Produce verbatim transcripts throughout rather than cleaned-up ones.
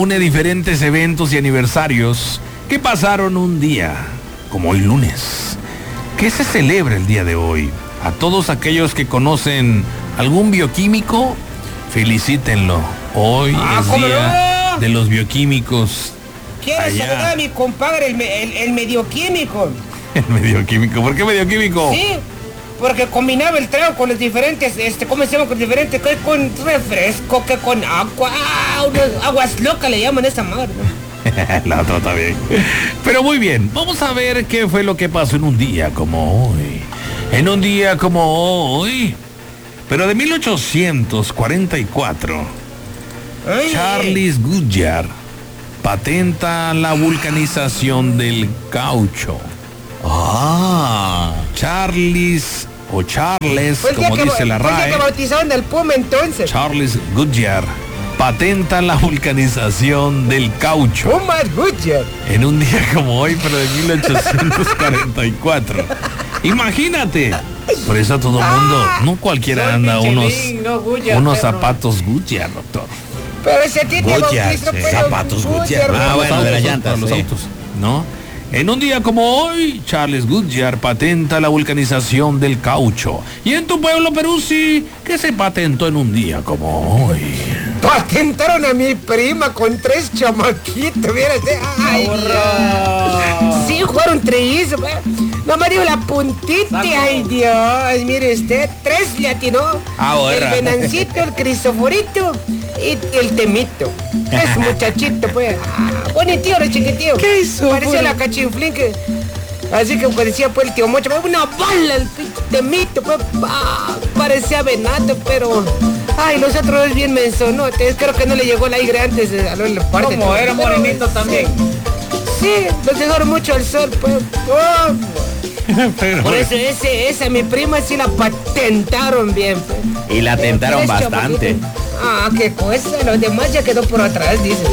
reúne diferentes eventos y aniversarios que pasaron un día, como hoy lunes. ¿Qué se celebra el día de hoy? A todos aquellos que conocen algún bioquímico, felicítenlo. Hoy ah, es día no? de los bioquímicos. Quiero allá. saludar a mi compadre, el, el, el medioquímico. El medioquímico. ¿Por qué medioquímico? Sí, porque combinaba el trago con los diferentes, este, ¿cómo se llama? Con diferentes, que con refresco, que con agua, ah, unas aguas locas le llaman a esa madre, ¿no? La otra está bien. Pero muy bien, vamos a ver qué fue lo que pasó en un día como hoy. En un día como hoy, pero de mil ochocientos cuarenta y cuatro, Ay, Charles Goodyear patenta la vulcanización del caucho. Ah, Charles o Charles, fue el día como que, dice la fue el día R A E, que bautizaron del Puma entonces. Charles Goodyear patenta la vulcanización del caucho. Puma Goodyear. En un día como hoy, pero de mil ochocientos cuarenta y cuatro. Imagínate. Por eso todo el mundo, no cualquiera Soy anda unos, Michelin, no Goodyear, unos perro. zapatos Goodyear, doctor. Pero ese tipo Goodyear, sí. Zapatos Goodyear. Ah, Para los bueno, de las autos, llantas, para los sí. autos, ¿no? En un día como hoy, Charles Goodyear patenta la vulcanización del caucho. Y en tu pueblo, Perú, sí, ¿qué se patentó en un día como hoy? Patentaron a mi prima con tres chamaquitos, mira, sí, ay, Dios. Sí, jugaron trillizos, no me dio la puntita, ay Dios, mire usted, tres le atinó. Ahora. El venancito, el cristoforito y el temito. Es muchachito, pues. Ah, bonitío, era chiquitío. ¿Qué hizo, Parecía pues? la cachinflín que... Así que parecía pues el tío Mocho, pues, una bala el pinche temito, pues, ah, parecía venado, pero... Ay, los otros dos bien mensonotes, creo que no le llegó el aire antes de a la parte. ¿Cómo? ¿Era morenito también? Sí, los dejaron mucho al sol, pues. Oh, Pero, por eso ese, esa mi prima sí la patentaron bien, pues. Y la tentaron Tres bastante. chamaquitos. Ah, qué cosa, los demás ya quedó por atrás, dicen.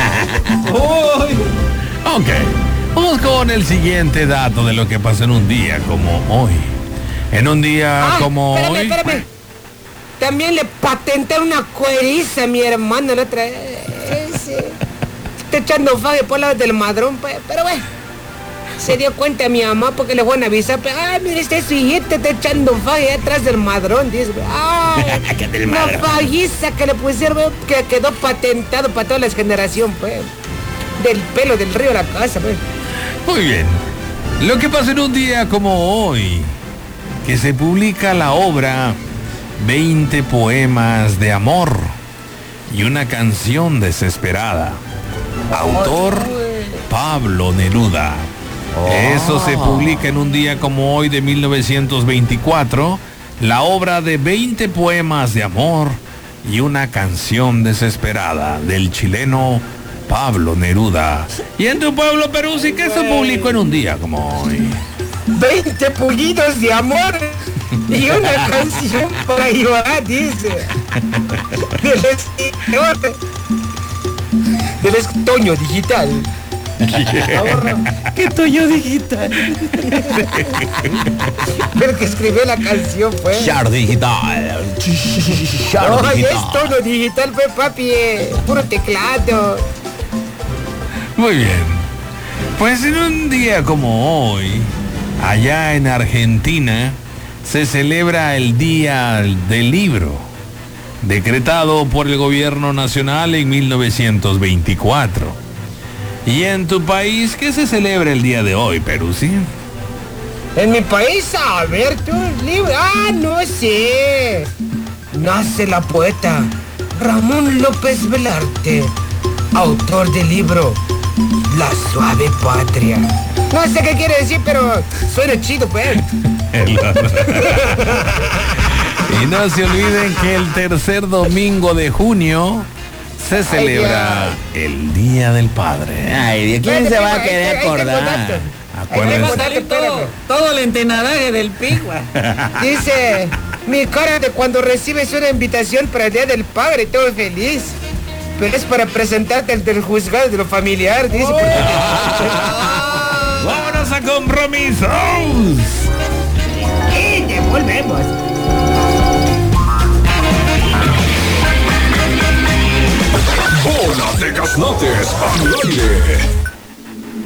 Uy. ok, vamos con el siguiente dato de lo que pasó en un día como hoy. En un día Ah, como espérame, hoy... espérame. También le patentaron una cueriza a mi hermano la otra vez. Sí. Está echando fague por la del madrón, pues, pero bueno. Se dio cuenta mi mamá porque le fueron a avisar, pues, ay, mire, este su hijita está echando fague atrás del madrón, dice, ay, ¿Qué del una madrón? faguiza que le pusieron, pues, que quedó patentado para toda la generación, pues, del pelo del río a la casa, pues. Muy bien. Lo que pasó en un día como hoy, que se publica la obra veinte poemas de amor y una canción desesperada. Autor Pablo Neruda. Eso se publica en un día como hoy de mil novecientos veinticuatro, la obra de veinte poemas de amor y una canción desesperada del chileno Pablo Neruda. Y en tu pueblo, Perú, sí que se publicó en un día como hoy. veinte pullidos de amor y una canción para llorar, dice. Del escritor. Del es- Toño Digital. ¿Qué Toño Digital? El que escribió la canción fue. Char Digital. Char No, es Digital. Toño Digital, fue papi, eh, puro teclado. Muy bien. Pues en un día como hoy, allá en Argentina, se celebra el Día del Libro, decretado por el gobierno nacional en mil novecientos veinticuatro. ¿Y en tu país qué se celebra el día de hoy, Peruzzi? En mi país, a ver, tú, libro. Ah, no sé. Nace la poeta Ramón López Velarte, autor del libro La Suave Patria. No sé qué quiere decir, pero suena chido, pues. Y no se olviden que el tercer domingo de junio se celebra el Día del Padre. Ay, ¿de quién se va a querer acordar? Acuérdense. Dale, Todo, espérame. todo el entenadaje del pigua. Dice, mi cara de cuando recibes una invitación para el Día del Padre, todo feliz. Pero es para presentarte ante el juzgado de lo familiar, dice. porque- ¡Vámonos a compromisos! Y devolvemos. Voz Bola de Gaznates al aire.